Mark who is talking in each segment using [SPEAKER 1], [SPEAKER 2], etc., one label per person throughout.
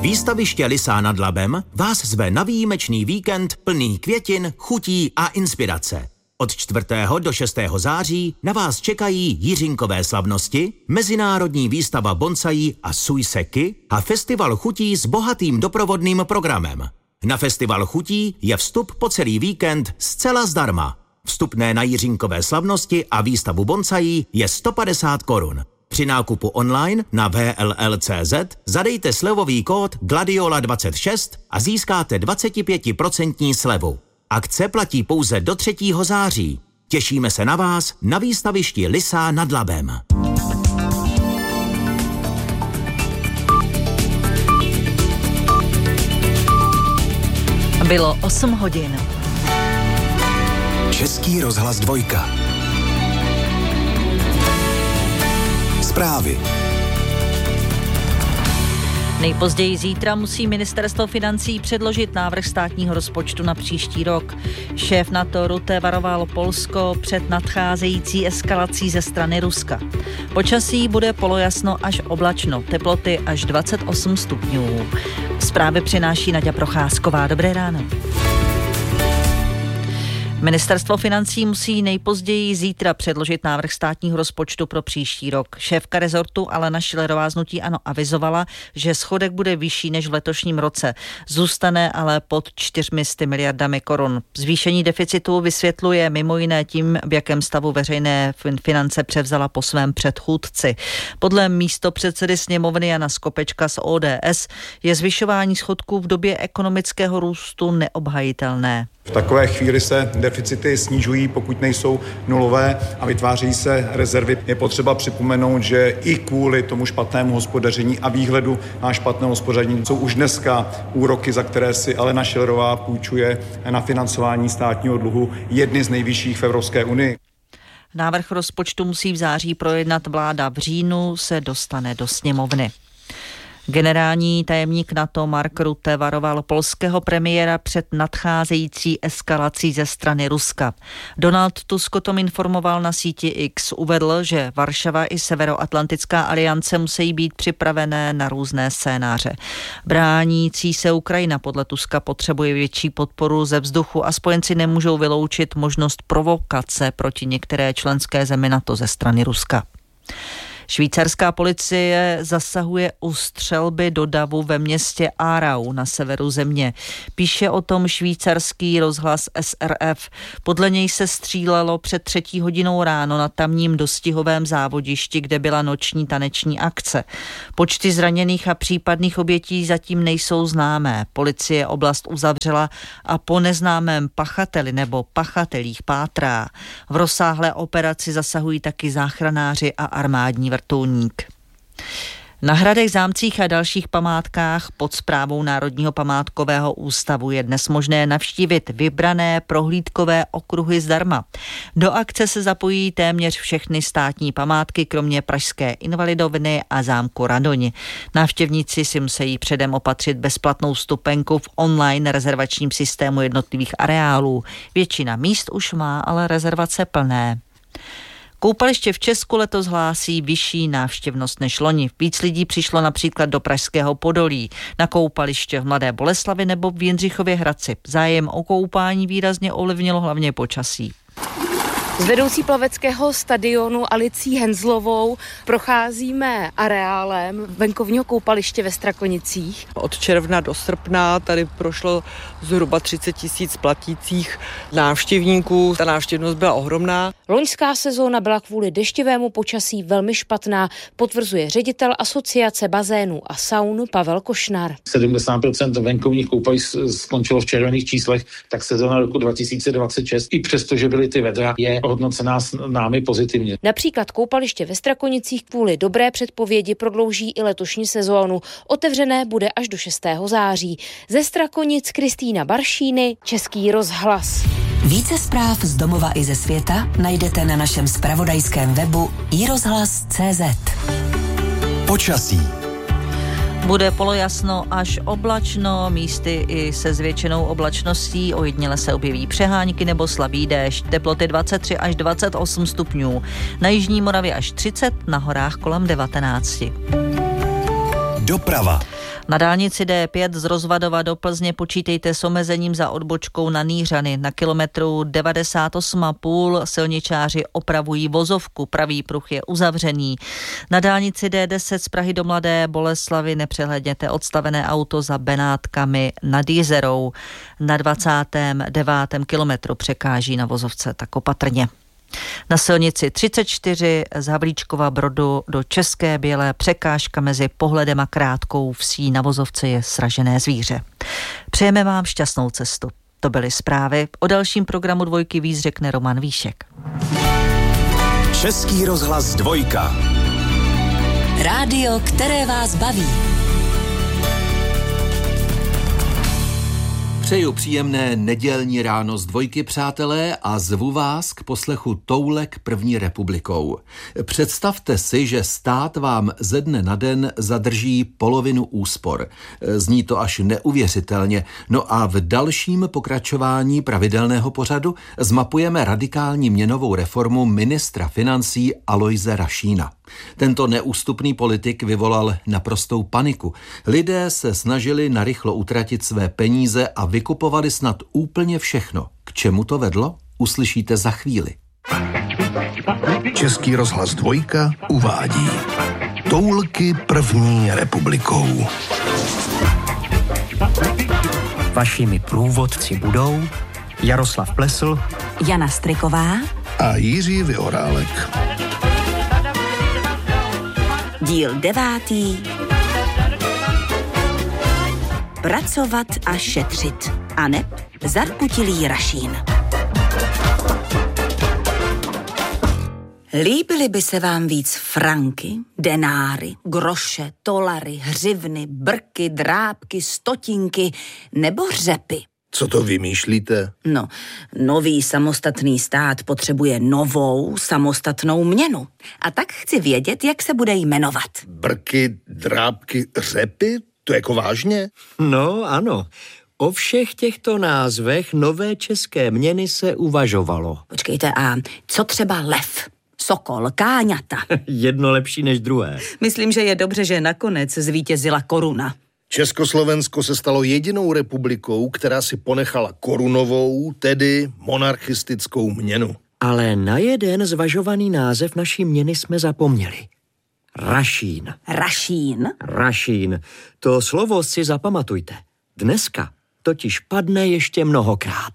[SPEAKER 1] Výstaviště Lysá nad Labem vás zve na výjimečný víkend plný květin, chutí a inspirace. Od 4. do 6. září na vás čekají Jiřinkové slavnosti, mezinárodní výstava bonsaí a sujseky a festival chutí s bohatým doprovodným programem. Na festival chutí je vstup po celý víkend zcela zdarma. Vstupné na Jiřinkové slavnosti a výstavu bonsaí je 150 korun. Při nákupu online na vll.cz zadejte slevový kód GLADIOLA26 a získáte 25% slevu. Akce platí pouze do 3. září. Těšíme se na vás na výstavišti Lysá nad Labem.
[SPEAKER 2] Bylo 8 hodin.
[SPEAKER 3] Český rozhlas 2. Zprávy.
[SPEAKER 2] Nejpozději zítra musí ministerstvo financí předložit návrh státního rozpočtu na příští rok. Šéf NATO Rutte varoval Polsko před nadcházející eskalací ze strany Ruska. Počasí bude polojasno až oblačno, teploty až 28 stupňů. Zprávy přináší Naďa Procházková. Dobré ráno. Ministerstvo financí musí nejpozději zítra předložit návrh státního rozpočtu pro příští rok. Šéfka rezortu Alena Schillerová z hnutí ANO avizovala, že schodek bude vyšší než v letošním roce. Zůstane ale pod 400 miliardami korun. Zvýšení deficitu vysvětluje mimo jiné tím, v jakém stavu veřejné finance převzala po svém předchůdci. Podle místopředsedy sněmovny Jana Skopečka z ODS je zvyšování schodku v době ekonomického růstu neobhajitelné.
[SPEAKER 4] V takové chvíli se deficity snižují, pokud nejsou nulové, a vytváří se rezervy. Je potřeba připomenout, že i kvůli tomu špatnému hospodaření a výhledu na špatné hospodaření jsou už dneska úroky, za které si Alena Schillerová půjčuje na financování státního dluhu, jedny z nejvyšších v Evropské unii.
[SPEAKER 2] Návrh rozpočtu musí v září projednat vláda, v říjnu se dostane do sněmovny. Generální tajemník NATO Mark Rutte varoval polského premiéra před nadcházející eskalací ze strany Ruska. Donald Tusk o tom informoval na síti X. Uvedl, že Varšava i Severoatlantická aliance musí být připravené na různé scénáře. Bránící se Ukrajina podle Tuska potřebuje větší podporu ze vzduchu a spojenci nemůžou vyloučit možnost provokace proti některé členské zemi NATO ze strany Ruska. Švýcarská policie zasahuje u střelby do davu ve městě Aarau na severu země. Píše o tom švýcarský rozhlas SRF. Podle něj se střílelo před 3 hodinou ráno na tamním dostihovém závodišti, kde byla noční taneční akce. Počty zraněných a případných obětí zatím nejsou známé. Policie oblast uzavřela a po neznámém pachateli nebo pachatelích pátrá. V rozsáhlé operaci zasahují taky záchranáři a armádní vrtulník. Na hradech, zámcích a dalších památkách pod správou Národního památkového ústavu je dnes možné navštívit vybrané prohlídkové okruhy zdarma. Do akce se zapojí téměř všechny státní památky, kromě pražské Invalidovny a zámku Radoň. Návštěvníci si musí předem opatřit bezplatnou vstupenku v online rezervačním systému jednotlivých areálů. Většina míst už má ale rezervace plné. Koupaliště v Česku letos hlásí vyšší návštěvnost než loni. Víc lidí přišlo například do pražského Podolí, na koupaliště v Mladé Boleslavi nebo v Jindřichově Hradci. Zájem o koupání výrazně ovlivnilo hlavně počasí.
[SPEAKER 5] S vedoucí plaveckého stadionu Alicí Henzlovou procházíme areálem venkovního koupaliště ve Strakonicích.
[SPEAKER 6] Od června do srpna tady prošlo zhruba 30 000 platících návštěvníků. Ta návštěvnost byla ohromná.
[SPEAKER 5] Loňská sezóna byla kvůli deštivému počasí velmi špatná, potvrzuje ředitel Asociace bazénů a saun Pavel Košnar.
[SPEAKER 7] 70% venkovních koupališť skončilo v červených číslech, tak sezóna roku 2026, i přesto, že byly ty vedra, je hodnocená s námi pozitivně.
[SPEAKER 5] Například koupaliště ve Strakonicích kvůli dobré předpovědi prodlouží i letošní sezónu. Otevřené bude až do 6. září. Ze Strakonic Kristýna Baršíny, Český rozhlas.
[SPEAKER 8] Více zpráv z domova i ze světa najdete na našem zpravodajském webu iRozhlas.cz.
[SPEAKER 3] Počasí.
[SPEAKER 2] Bude polojasno až oblačno, místy i se zvětšenou oblačností, ojediněle se objeví přehánky nebo slabý déšť, teploty 23 až 28 stupňů, na jižní Moravě až 30, na horách kolem 19.
[SPEAKER 3] Doprava.
[SPEAKER 2] Na dálnici D5 z Rozvadova do Plzně počítejte s omezením za odbočkou na Nýřany. Na kilometru 98,5 silničáři opravují vozovku, pravý pruh je uzavřený. Na dálnici D10 z Prahy do Mladé Boleslavi nepřehledněte odstavené auto za Benátkami nad Jizerou. Na 29. kilometru překáží na vozovce, tak opatrně. Na silnici 34 z Havlíčkova Brodu do České Bělé překážka mezi Pohledem a Krátkou Vsí, na vozovce je sražené zvíře. Přejeme vám šťastnou cestu. To byly zprávy. O dalším programu Dvojky víc řekne Roman Víšek.
[SPEAKER 3] Český rozhlas Dvojka.
[SPEAKER 8] Rádio, které vás baví.
[SPEAKER 9] Přeju příjemné nedělní ráno z Dvojky, přátelé, a zvu vás k poslechu Toulek první republikou. Představte si, že stát vám ze dne na den zadrží polovinu úspor. Zní to až neuvěřitelně. No a v dalším pokračování pravidelného pořadu zmapujeme radikální měnovou reformu ministra financí Alojze Rašína. Tento neústupný politik vyvolal naprostou paniku. Lidé se snažili narychlo utratit své peníze a vykupovali snad úplně všechno. K čemu to vedlo? Uslyšíte za chvíli.
[SPEAKER 3] Český rozhlas Dvojka uvádí Toulky první republikou.
[SPEAKER 10] Vašimi průvodci budou Jaroslav Plesl,
[SPEAKER 8] Jana Striková
[SPEAKER 3] A Jiří Vyhorálek.
[SPEAKER 8] Díl 9. Pracovat a šetřit. Aneb zarputilý Rašín. Líbily by se vám víc franky, denáry, groše, tolary, hřivny, brky, drápky, stotinky nebo řepy?
[SPEAKER 3] Co to vymýšlíte?
[SPEAKER 8] No, nový samostatný stát potřebuje novou samostatnou měnu. A tak chci vědět, jak se bude jmenovat.
[SPEAKER 3] Brky, drápky, řepy? To jako vážně?
[SPEAKER 10] No ano, o všech těchto názvech nové české měny se uvažovalo.
[SPEAKER 8] Počkejte, a co třeba lev, sokol, káňata?
[SPEAKER 10] Jedno lepší než druhé.
[SPEAKER 8] Myslím, že je dobře, že nakonec zvítězila koruna.
[SPEAKER 3] Československo se stalo jedinou republikou, která si ponechala korunovou, tedy monarchistickou měnu.
[SPEAKER 10] Ale na jeden zvažovaný název naší měny jsme zapomněli. Rašín.
[SPEAKER 8] Rašín?
[SPEAKER 10] Rašín. To slovo si zapamatujte. Dneska totiž padne ještě mnohokrát.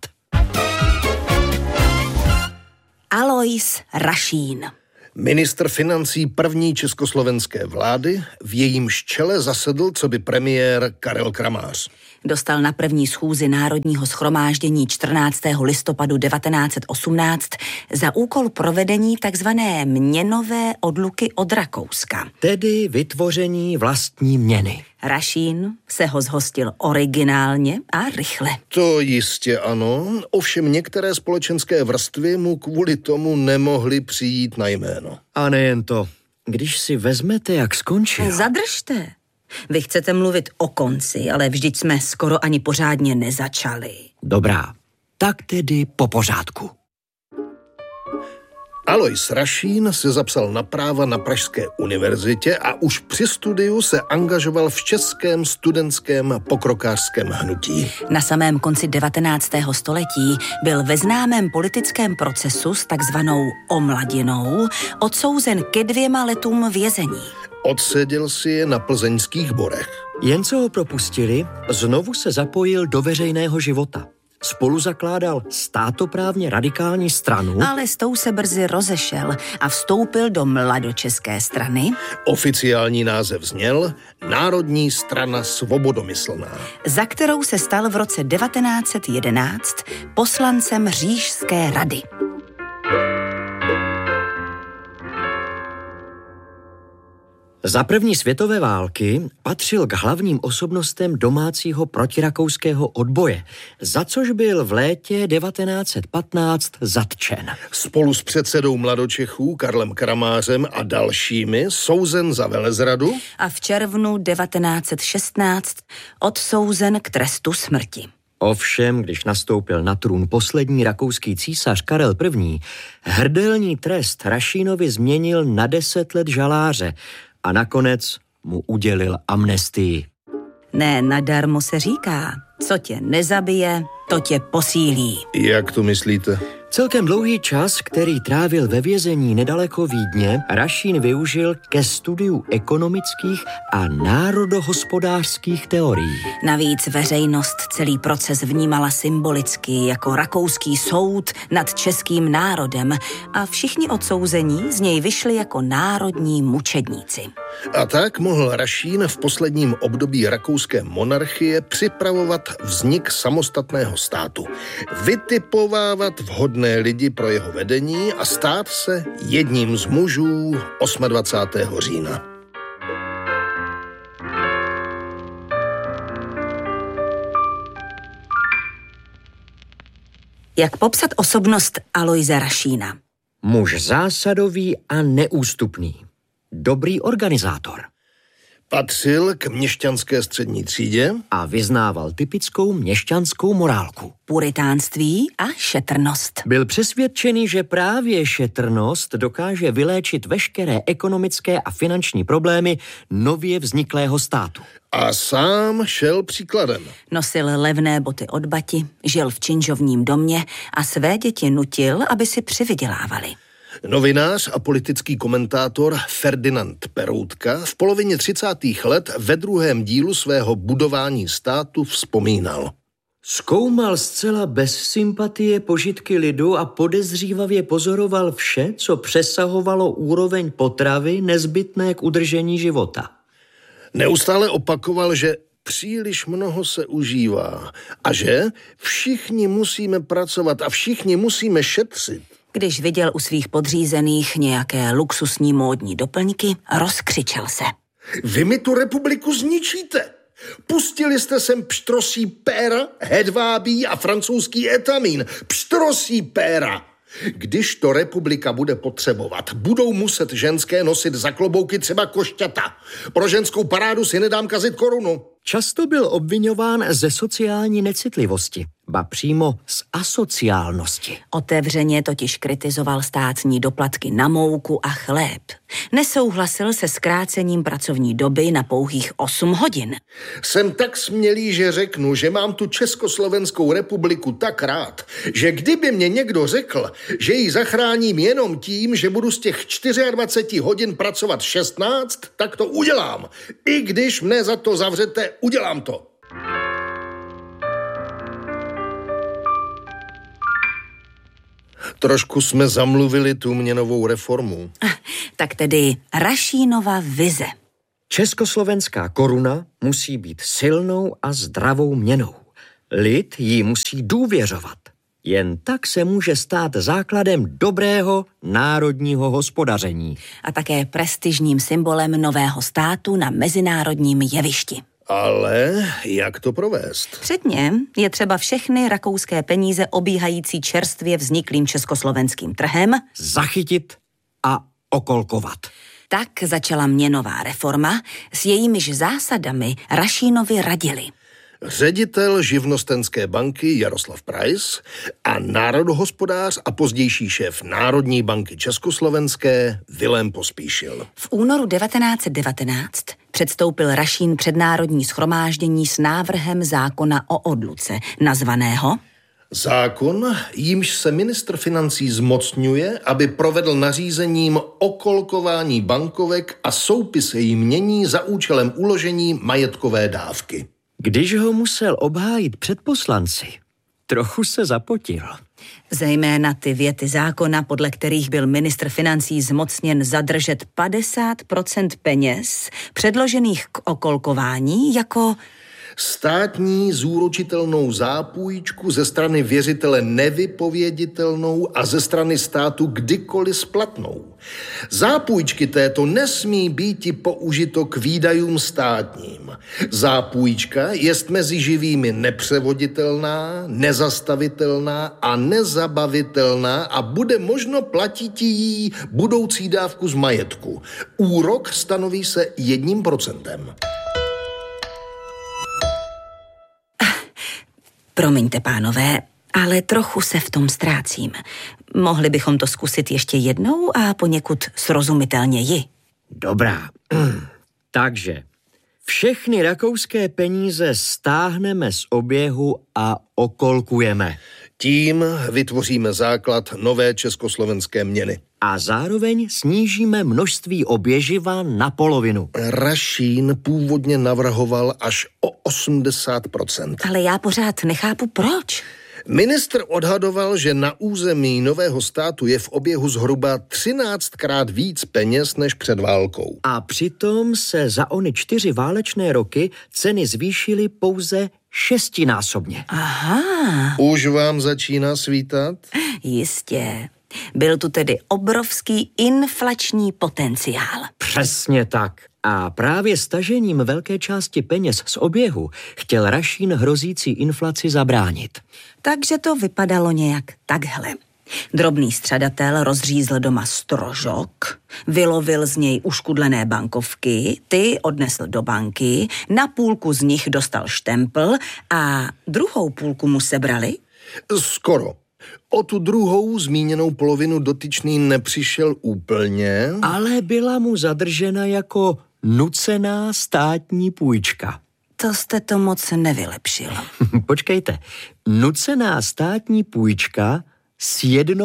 [SPEAKER 8] Alojz Rašín.
[SPEAKER 3] Ministr financí první československé vlády, v jejímž čele zasedl coby premiér Karel Kramář.
[SPEAKER 8] Dostal na první schůzi Národního shromáždění 14. listopadu 1918 za úkol provedení takzvané měnové odluky od Rakouska.
[SPEAKER 10] Tedy vytvoření vlastní měny.
[SPEAKER 8] Rašín se ho zhostil originálně a rychle.
[SPEAKER 3] To jistě ano, ovšem některé společenské vrstvy mu kvůli tomu nemohly přijít na jméno.
[SPEAKER 10] A nejen to, když si vezmete, jak skončil.
[SPEAKER 8] Zadržte. Vy chcete mluvit o konci, ale vždyť jsme skoro ani pořádně nezačali.
[SPEAKER 10] Dobrá, tak tedy po pořádku.
[SPEAKER 3] Alojz Rašín se zapsal na práva na Pražské univerzitě a už při studiu se angažoval v českém studentském pokrokářském hnutí.
[SPEAKER 8] Na samém konci 19. století byl ve známém politickém procesu s takzvanou omladinou odsouzen ke 2 letům vězení.
[SPEAKER 3] Odseděl si je na plzeňských Borech.
[SPEAKER 10] Jen co ho propustili, znovu se zapojil do veřejného života. Spolu zakládal státoprávně radikální stranu.
[SPEAKER 8] Ale s tou se brzy rozešel a vstoupil do mladočeské strany.
[SPEAKER 3] Oficiální název zněl Národní strana svobodomyslná,
[SPEAKER 8] za kterou se stal v roce 1911 poslancem Říšské rady.
[SPEAKER 10] Za první světové války patřil k hlavním osobnostem domácího protirakouského odboje, za což byl v létě 1915 zatčen.
[SPEAKER 3] Spolu s předsedou mladočechů Karlem Kramářem a dalšími souzen za velezradu
[SPEAKER 8] a v červnu 1916 odsouzen k trestu smrti.
[SPEAKER 10] Ovšem, když nastoupil na trůn poslední rakouský císař Karel I., hrdelní trest Rašínovi změnil na 10 let žaláře a nakonec mu udělil amnestii.
[SPEAKER 8] Ne nadarmo se říká, co tě nezabije, to tě posílí.
[SPEAKER 3] Jak to myslíte?
[SPEAKER 10] Celkem dlouhý čas, který trávil ve vězení nedaleko Vídně, Rašín využil ke studiu ekonomických a národohospodářských teorií.
[SPEAKER 8] Navíc veřejnost celý proces vnímala symbolicky jako rakouský soud nad českým národem a všichni odsouzení z něj vyšli jako národní mučedníci.
[SPEAKER 3] A tak mohl Rašín v posledním období rakouské monarchie připravovat vznik samostatného státu, vytipovávat vhodné lidi pro jeho vedení a stát se jedním z mužů 28. října.
[SPEAKER 8] Jak popsat osobnost Alojze Rašína?
[SPEAKER 10] Muž zásadový a neústupný. Dobrý organizátor.
[SPEAKER 3] Patřil k měšťanské střední třídě
[SPEAKER 10] A vyznával typickou měšťanskou morálku.
[SPEAKER 8] Puritánství a šetrnost.
[SPEAKER 10] Byl přesvědčený, že právě šetrnost dokáže vyléčit veškeré ekonomické a finanční problémy nově vzniklého státu.
[SPEAKER 3] a sám šel příkladem.
[SPEAKER 8] Nosil levné boty od bati, žil v činžovním domě a své děti nutil, aby si přivydělávali.
[SPEAKER 3] Novinář a politický komentátor Ferdinand Peroutka v polovině 30. let ve druhém dílu svého Budování státu vzpomínal.
[SPEAKER 10] Zkoumal zcela bez sympatie požitky lidu a podezřívavě pozoroval vše, co přesahovalo úroveň potravy nezbytné k udržení života.
[SPEAKER 3] Neustále opakoval, že příliš mnoho se užívá a že všichni musíme pracovat a všichni musíme šetřit.
[SPEAKER 8] Když viděl u svých podřízených nějaké luxusní módní doplňky, rozkřičel se.
[SPEAKER 3] Vy mi tu republiku zničíte. Pustili jste sem pštrosí péra, hedvábí a francouzský etamín. Pštrosí péra. Když to republika bude potřebovat, budou muset ženské nosit za klobouky třeba košťata. Pro ženskou parádu si nedám kazit korunu.
[SPEAKER 10] Často byl obviňován ze sociální necitlivosti, ba přímo z asociálnosti.
[SPEAKER 8] Otevřeně totiž kritizoval státní doplatky na mouku a chléb. Nesouhlasil se zkrácením pracovní doby na pouhých 8 hodin.
[SPEAKER 3] Jsem tak smělý, že řeknu, že mám tu Československou republiku tak rád, že kdyby mě někdo řekl, že ji zachráním jenom tím, že budu z těch 24 hodin pracovat 16, tak to udělám. I když mne za to zavřete, udělám to. Trošku jsme zamluvili tu měnovou reformu.
[SPEAKER 8] Tak tedy Rašínova vize.
[SPEAKER 10] Československá koruna musí být silnou a zdravou měnou. Lid jí musí důvěřovat. Jen tak se může stát základem dobrého národního hospodaření.
[SPEAKER 8] A také prestižním symbolem nového státu na mezinárodním jevišti.
[SPEAKER 3] Ale jak to provést?
[SPEAKER 8] Předně je třeba všechny rakouské peníze obíhající čerstvě vzniklým československým trhem
[SPEAKER 10] zachytit a okolkovat.
[SPEAKER 8] Tak začala měnová reforma, s jejímiž zásadami Rašínovi radili
[SPEAKER 3] Ředitel živnostenské banky Jaroslav Preiss a národohospodář a pozdější šéf Národní banky československé Vilém Pospíšil.
[SPEAKER 8] V únoru 1919 předstoupil Rašín před Národní shromáždění s návrhem zákona o odluce, nazvaného
[SPEAKER 3] Zákon, jímž se ministr financí zmocňuje, aby provedl nařízením okolkování bankovek a soupis její mění za účelem uložení majetkové dávky.
[SPEAKER 10] Když ho musel obhájit před poslanci, trochu se zapotil.
[SPEAKER 8] Zejména ty věty zákona, podle kterých byl ministr financí zmocněn zadržet 50% peněz předložených k okolkování jako
[SPEAKER 3] Státní zúročitelnou zápůjčku ze strany věřitele nevypověditelnou a ze strany státu kdykoliv splatnou. Zápůjčky této nesmí býti použito k výdajům státním. Zápůjčka jest mezi živými nepřevoditelná, nezastavitelná a nezabavitelná a bude možno platit jí budoucí dávku z majetku. Úrok stanoví se 1%.
[SPEAKER 8] Promiňte, pánové, ale trochu se v tom ztrácím. Mohli bychom to zkusit ještě jednou a poněkud srozumitelněji.
[SPEAKER 10] Dobrá. Takže Všechny rakouské peníze stáhneme z oběhu a okolkujeme.
[SPEAKER 3] Tím vytvoříme základ nové československé měny.
[SPEAKER 10] A zároveň snížíme množství oběživa na polovinu.
[SPEAKER 3] Rašín původně navrhoval až o 80%.
[SPEAKER 8] Ale já pořád nechápu proč.
[SPEAKER 3] Ministr odhadoval, že na území nového státu je v oběhu zhruba 13krát víc peněz než před válkou.
[SPEAKER 10] A přitom se za ony 4 válečné roky ceny zvýšily pouze 6násobně.
[SPEAKER 8] Aha.
[SPEAKER 3] Už vám začíná svítat?
[SPEAKER 8] Jistě. Byl tu tedy obrovský inflační potenciál.
[SPEAKER 10] Přesně tak. A právě stažením velké části peněz z oběhu chtěl Rašín hrozící inflaci zabránit.
[SPEAKER 8] Takže to vypadalo nějak takhle. Drobný střadatel rozřízl doma strožok, vylovil z něj uškudlené bankovky, ty odnesl do banky, na půlku z nich dostal štempl a druhou půlku mu sebrali?
[SPEAKER 3] Skoro. O tu druhou zmíněnou polovinu dotyčný nepřišel úplně.
[SPEAKER 10] Ale byla mu zadržena jako nucená státní půjčka.
[SPEAKER 8] To jste to moc nevylepšil.
[SPEAKER 10] Počkejte, nucená státní půjčka s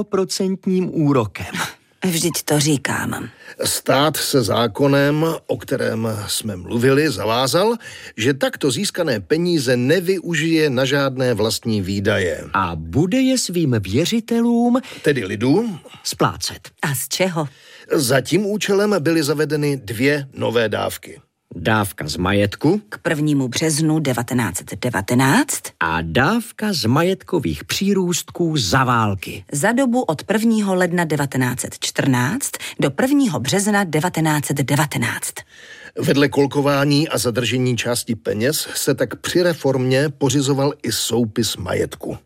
[SPEAKER 10] 1% úrokem.
[SPEAKER 8] Vždyť to říkám.
[SPEAKER 3] Stát se zákonem, o kterém jsme mluvili, zavázal, že takto získané peníze nevyužije na žádné vlastní výdaje.
[SPEAKER 10] A bude je svým věřitelům,
[SPEAKER 3] tedy lidu,
[SPEAKER 10] splácet.
[SPEAKER 8] A z čeho?
[SPEAKER 3] Za tím účelem byly zavedeny 2 nové dávky.
[SPEAKER 10] Dávka z majetku
[SPEAKER 8] k 1. březnu 1919
[SPEAKER 10] a dávka z majetkových přírůstků za války.
[SPEAKER 8] Za dobu od 1. ledna 1914 do 1. března 1919.
[SPEAKER 3] Vedle kolkování a zadržení části peněz se tak při reformě pořizoval i soupis majetku.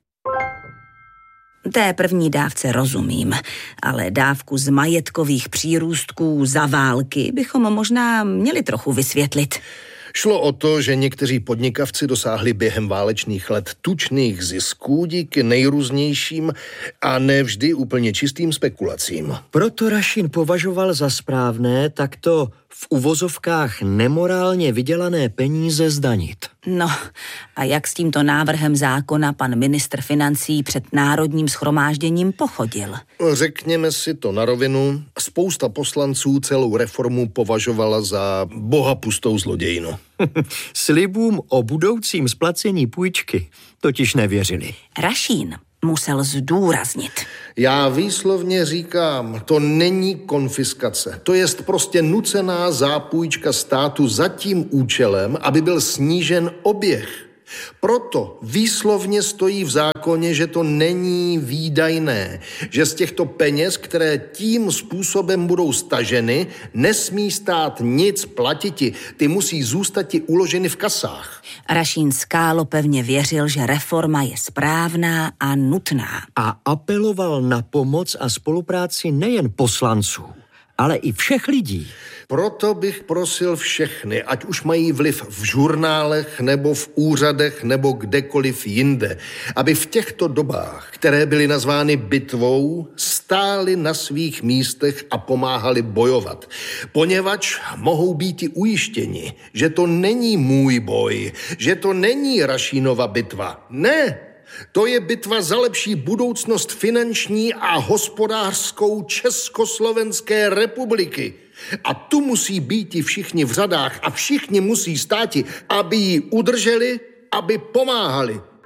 [SPEAKER 8] Té první dávce rozumím, ale dávku z majetkových přírůstků za války bychom možná měli trochu vysvětlit.
[SPEAKER 3] Šlo o to, že někteří podnikavci dosáhli během válečných let tučných zisků díky nejrůznějším a nevždy úplně čistým spekulacím.
[SPEAKER 10] Proto Rašín považoval za správné takto v uvozovkách nemorálně vydělané peníze zdanit.
[SPEAKER 8] No, a jak s tímto návrhem zákona pan ministr financí před Národním shromážděním pochodil?
[SPEAKER 3] Řekněme si to na rovinu, spousta poslanců celou reformu považovala za bohapustou zlodějinu.
[SPEAKER 10] Slibům o budoucím splacení půjčky totiž nevěřili.
[SPEAKER 8] Rašín musel zdůraznit.
[SPEAKER 3] Já výslovně říkám, to není konfiskace. To jest prostě nucená zápůjčka státu za tím účelem, aby byl snížen oběh. Proto výslovně stojí v zákoně, že to není výdajné, že z těchto peněz, které tím způsobem budou staženy, nesmí stát nic platiti. Ty musí zůstati uloženy v kasách.
[SPEAKER 8] Rašín skálopevně věřil, že reforma je správná a nutná.
[SPEAKER 10] A apeloval na pomoc a spolupráci nejen poslanců, ale i všech lidí.
[SPEAKER 3] Proto bych prosil všechny, ať už mají vliv v žurnálech, nebo v úřadech, nebo kdekoliv jinde, aby v těchto dobách, které byly nazvány bitvou, stáli na svých místech a pomáhali bojovat. Poněvadž mohou být i ujištěni, že to není můj boj, že to není Rašínova bitva. Ne! To je bitva za lepší budoucnost finanční a hospodářskou Československé republiky. A tu musí být i všichni v řadách a všichni musí státi, aby ji udrželi, aby pomáhali.